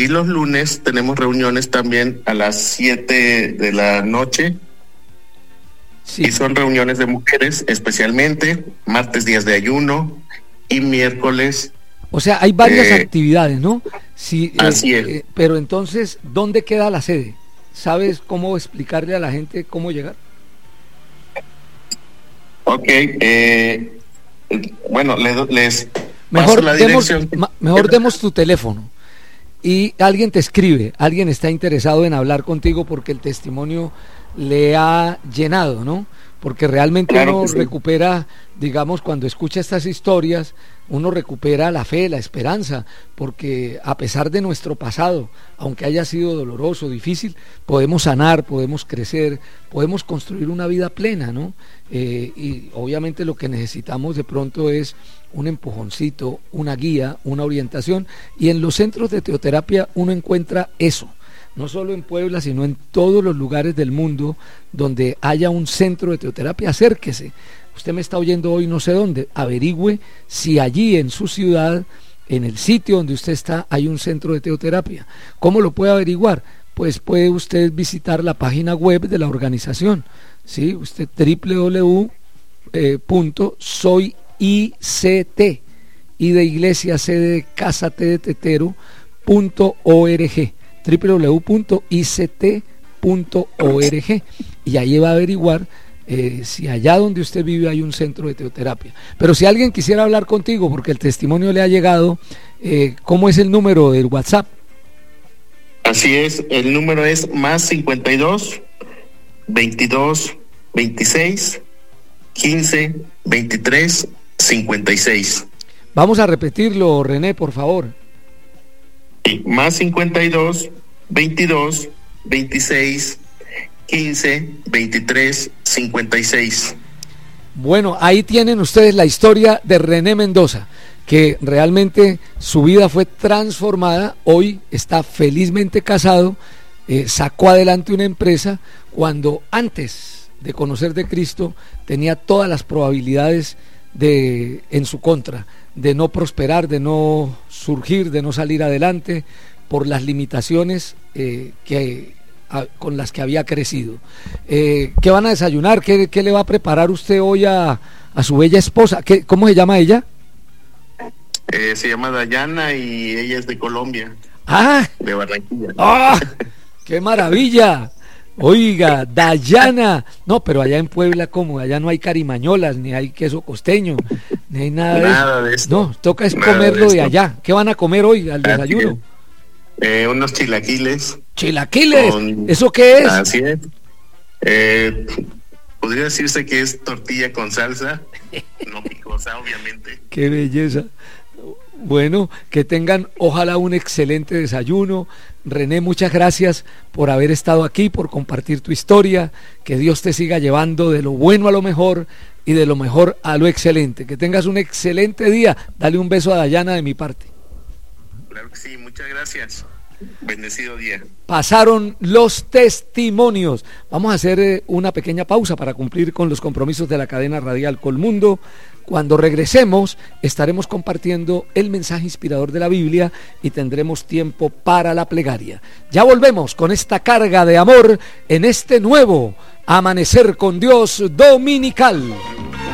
Y los lunes tenemos reuniones también a las 7 de la noche. Sí. Y son reuniones de mujeres especialmente, martes días de ayuno y miércoles. O sea, hay varias actividades, ¿no? Sí, así es. Pero entonces, ¿dónde queda la sede? ¿Sabes cómo explicarle a la gente cómo llegar? Ok, bueno, les mejor paso la dirección. Mejor demos tu teléfono y alguien te escribe, alguien está interesado en hablar contigo porque el testimonio le ha llenado, ¿no? Porque realmente claro uno recupera, digamos, cuando escucha estas historias, uno recupera la fe, la esperanza, porque a pesar de nuestro pasado, aunque haya sido doloroso, difícil, podemos sanar, podemos crecer, podemos construir una vida plena, ¿no? Y obviamente lo que necesitamos de pronto es un empujoncito, una guía, una orientación, y en los centros de teoterapia uno encuentra eso. No solo en Puebla, sino en todos los lugares del mundo donde haya un centro de teoterapia, acérquese. Usted me está oyendo hoy no sé dónde, averigüe si allí en su ciudad, en el sitio donde usted está, hay un centro de teoterapia. ¿Cómo lo puede averiguar? Pues puede usted visitar la página web de la organización, ¿sí? Usted www.soyict, y de iglesia, C de casa, T de tetero, .org, www.ict.org, y ahí va a averiguar si allá donde usted vive hay un centro de teoterapia. Pero si alguien quisiera hablar contigo porque el testimonio le ha llegado, ¿cómo es el número del WhatsApp? Así es, el número es más 52 22 26 15 23 56. Vamos a repetirlo, René, por favor. Sí, más 52 22 26 15 23 56. Bueno, ahí tienen ustedes la historia de René Mendoza, que realmente su vida fue transformada. Hoy está felizmente casado, sacó adelante una empresa cuando antes de conocer de Cristo tenía todas las probabilidades en su contra, de no prosperar, de no surgir, de no salir adelante por las limitaciones con las que había crecido. ¿Qué van a desayunar? ¿Qué le va a preparar usted hoy a su bella esposa? ¿Cómo se llama ella? Se llama Dayana y ella es de Colombia. De Barranquilla. ¡Qué maravilla! Oiga, Dayana. No, pero allá en Puebla, ¿cómo? Allá no hay carimañolas, ni hay queso costeño, ni hay nada de eso. No, toca es comerlo de allá. ¿Qué van a comer hoy al desayuno? Unos chilaquiles. ¿Chilaquiles? ¿Eso qué es? Así es. Podría decirse que es tortilla con salsa, no picosa, obviamente. ¡Qué belleza! Bueno, que tengan ojalá un excelente desayuno. René, muchas gracias por haber estado aquí, por compartir tu historia. Que Dios te siga llevando de lo bueno a lo mejor y de lo mejor a lo excelente. Que tengas un excelente día. Dale un beso a Dayana de mi parte. Claro que sí, muchas gracias. Bendecido día. Pasaron los testimonios. Vamos a hacer una pequeña pausa para cumplir con los compromisos de la cadena radial Colmundo. Cuando regresemos estaremos compartiendo el mensaje inspirador de la Biblia y tendremos tiempo para la plegaria. Ya volvemos con esta carga de amor en este nuevo Amanecer con Dios dominical.